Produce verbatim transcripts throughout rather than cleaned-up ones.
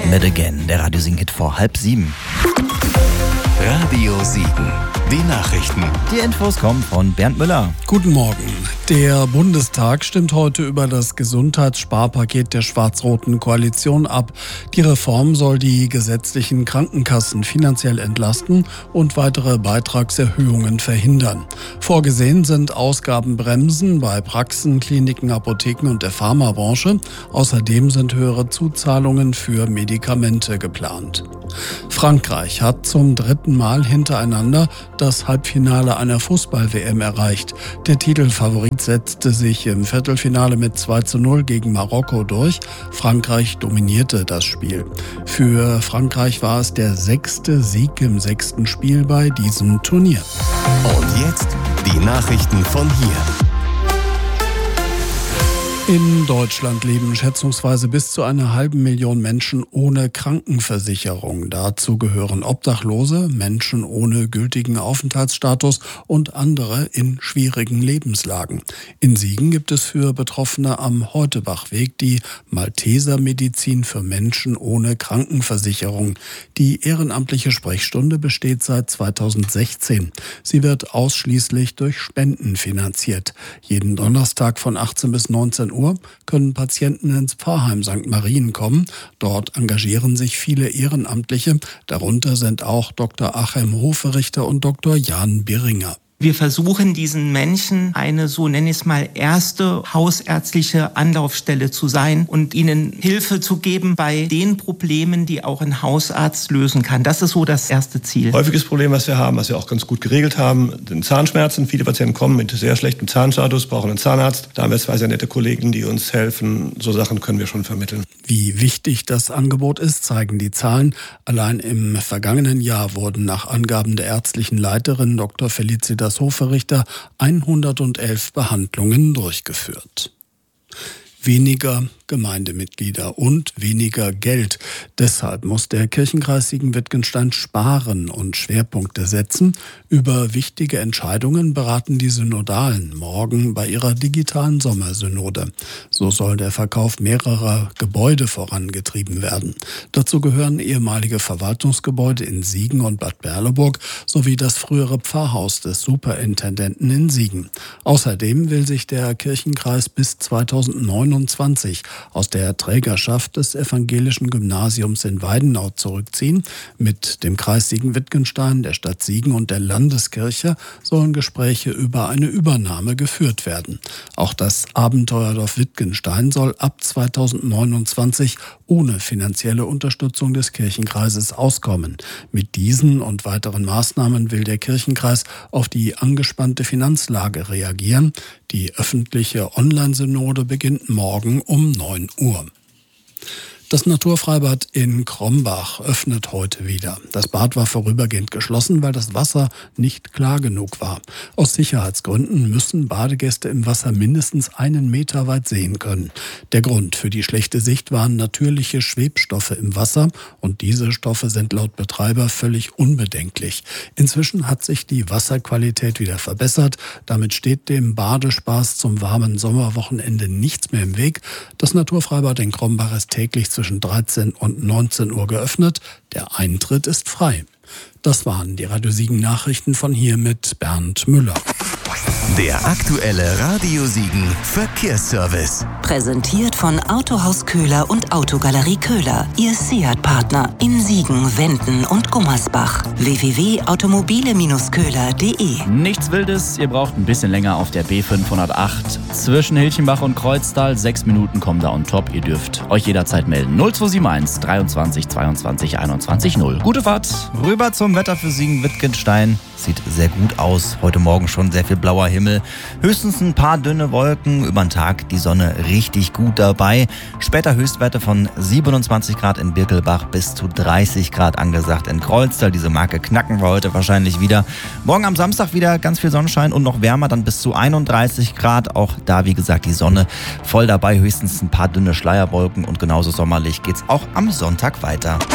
Mad Again, der Radio Siegen Hit vor halb sieben. Radio Siegen, die Nachrichten. Die Infos kommen von Bernd Müller. Guten Morgen. Der Bundestag stimmt heute über das Gesundheitssparpaket der schwarz-roten Koalition ab. Die Reform soll die gesetzlichen Krankenkassen finanziell entlasten und weitere Beitragserhöhungen verhindern. Vorgesehen sind Ausgabenbremsen bei Praxen, Kliniken, Apotheken und der Pharmabranche. Außerdem sind höhere Zuzahlungen für Medikamente geplant. Frankreich hat zum dritten Mal hintereinander das Halbfinale einer Fußball-W M erreicht. Der Titelfavorit setzte sich im Viertelfinale mit zwei zu null gegen Marokko durch. Frankreich dominierte das Spiel. Für Frankreich war es der sechste Sieg im sechsten Spiel bei diesem Turnier. Und jetzt die Nachrichten von hier. In Deutschland leben schätzungsweise bis zu einer halben Million Menschen ohne Krankenversicherung. Dazu gehören Obdachlose, Menschen ohne gültigen Aufenthaltsstatus und andere in schwierigen Lebenslagen. In Siegen gibt es für Betroffene am Heutebachweg die Malteser-Medizin für Menschen ohne Krankenversicherung. Die ehrenamtliche Sprechstunde besteht seit zweitausendsechzehn. Sie wird ausschließlich durch Spenden finanziert. Jeden Donnerstag von achtzehn bis neunzehn Uhr können Patienten ins Pfarrheim Sankt Marien kommen. Dort engagieren sich viele Ehrenamtliche. Darunter sind auch Doktor Achim Hoferichter und Doktor Jan Biringer. Wir versuchen diesen Menschen eine, so nenne ich es mal, erste hausärztliche Anlaufstelle zu sein und ihnen Hilfe zu geben bei den Problemen, die auch ein Hausarzt lösen kann. Das ist so das erste Ziel. Häufiges Problem, was wir haben, was wir auch ganz gut geregelt haben, sind Zahnschmerzen. Viele Patienten kommen mit sehr schlechtem Zahnstatus, brauchen einen Zahnarzt. Da haben wir zwei sehr nette Kollegen, die uns helfen. So Sachen können wir schon vermitteln. Wie wichtig das Angebot ist, zeigen die Zahlen. Allein im vergangenen Jahr wurden nach Angaben der ärztlichen Leiterin Doktor Felicitas Hoferichter hundertelf Behandlungen durchgeführt. Weniger Gemeindemitglieder und weniger Geld. Deshalb muss der Kirchenkreis Siegen-Wittgenstein sparen und Schwerpunkte setzen. Über wichtige Entscheidungen beraten die Synodalen morgen bei ihrer digitalen Sommersynode. So soll der Verkauf mehrerer Gebäude vorangetrieben werden. Dazu gehören ehemalige Verwaltungsgebäude in Siegen und Bad Berleburg sowie das frühere Pfarrhaus des Superintendenten in Siegen. Außerdem will sich der Kirchenkreis bis zweitausendneunundzwanzig aus der Trägerschaft des evangelischen Gymnasiums in Weidenau zurückziehen. Mit dem Kreis Siegen-Wittgenstein, der Stadt Siegen und der Landeskirche sollen Gespräche über eine Übernahme geführt werden. Auch das Abenteuerdorf Wittgenstein soll ab zweitausendneunundzwanzig ohne finanzielle Unterstützung des Kirchenkreises auskommen. Mit diesen und weiteren Maßnahmen will der Kirchenkreis auf die angespannte Finanzlage reagieren. Die öffentliche Online-Synode beginnt morgen um neun Uhr. Das Naturfreibad in Krombach öffnet heute wieder. Das Bad war vorübergehend geschlossen, weil das Wasser nicht klar genug war. Aus Sicherheitsgründen müssen Badegäste im Wasser mindestens einen Meter weit sehen können. Der Grund für die schlechte Sicht waren natürliche Schwebstoffe im Wasser und diese Stoffe sind laut Betreiber völlig unbedenklich. Inzwischen hat sich die Wasserqualität wieder verbessert. Damit steht dem Badespaß zum warmen Sommerwochenende nichts mehr im Weg. Das Naturfreibad in Krombach ist täglich zwischen dreizehn und neunzehn Uhr geöffnet. Der Eintritt ist frei. Das waren die Radio Siegen Nachrichten von hier mit Bernd Müller. Der aktuelle Radio Siegen Verkehrsservice. Präsentiert von Autohaus Köhler und Autogalerie Köhler. Ihr Seat-Partner in Siegen, Wenden und Gummersbach. w w w punkt automobile köhler punkt de. Nichts Wildes, ihr braucht ein bisschen länger auf der B fünfhundertacht. Zwischen Hilchenbach und Kreuztal, sechs Minuten kommen da on top. Ihr dürft euch jederzeit melden. null zwei sieben eins dreiundzwanzig zweiundzwanzig einundzwanzig null. Gute Fahrt. Rüber zum Wetter für Siegen-Wittgenstein. Sieht sehr gut aus. Heute Morgen schon sehr viel blauer Himmel. Höchstens ein paar dünne Wolken. Über den Tag die Sonne richtig gut dabei. Später Höchstwerte von siebenundzwanzig Grad in Birkelbach bis zu dreißig Grad angesagt in Kreuztal. Diese Marke knacken wir heute wahrscheinlich wieder. Morgen am Samstag wieder ganz viel Sonnenschein und noch wärmer, dann bis zu einunddreißig Grad. Auch da, wie gesagt, die Sonne voll dabei. Höchstens ein paar dünne Schleierwolken und genauso sommerlich geht's auch am Sonntag weiter.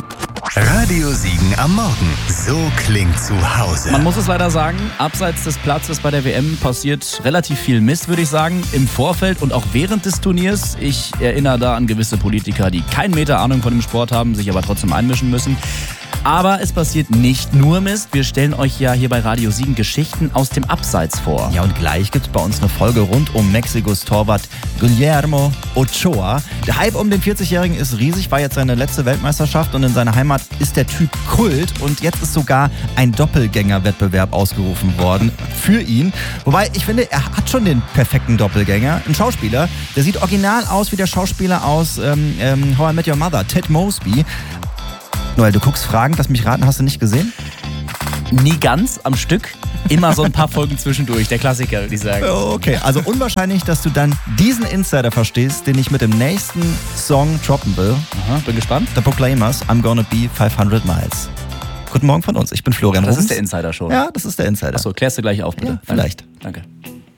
Radio Siegen am Morgen. So klingt zu Hause. Man muss es leider sagen, abseits des Platzes bei der W M passiert relativ viel Mist, würde ich sagen, im Vorfeld und auch während des Turniers. Ich erinnere da an gewisse Politiker, die keinen Meter Ahnung von dem Sport haben, sich aber trotzdem einmischen müssen. Aber es passiert nicht nur Mist. Wir stellen euch ja hier bei Radio Siegen Geschichten aus dem Abseits vor. Ja, und gleich gibt es bei uns eine Folge rund um Mexikos Torwart Guillermo Ochoa. Der Hype um den vierzigjährigen ist riesig, war jetzt seine letzte Weltmeisterschaft und in seiner Heimat ist der Typ Kult. Und jetzt ist sogar ein Doppelgänger-Wettbewerb ausgerufen worden für ihn. Wobei, ich finde, er hat schon den perfekten Doppelgänger. Ein Schauspieler, der sieht original aus wie der Schauspieler aus ähm, ähm, How I Met Your Mother, Ted Mosby. Noel, du guckst fragend, lass mich raten, hast du nicht gesehen? Nie ganz am Stück, immer so ein paar Folgen zwischendurch, der Klassiker, würde ich sagen. Okay, also unwahrscheinlich, dass du dann diesen Insider verstehst, den ich mit dem nächsten Song droppen will. Aha, bin gespannt. The Proclaimers, I'm Gonna Be fünfhundert Miles. Guten Morgen von uns, ich bin Florian Das Rubens. ist der Insider schon. Ja, das ist der Insider. Achso, klärst du gleich auf, bitte. Ja, vielleicht. Danke.